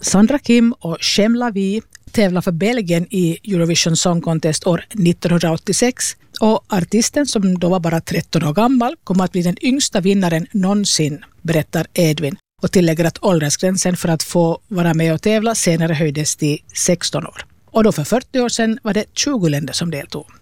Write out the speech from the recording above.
Sandra Kim och Shem Lavi tävlar för Belgien i Eurovision Song Contest år 1986 och artisten som då var bara 13 år gammal kommer att bli den yngsta vinnaren någonsin, berättar Edvin och tillägger att åldersgränsen för att få vara med och tävla senare höjdes till 16 år. Och då för 40 år sedan var det 20 länder som deltog.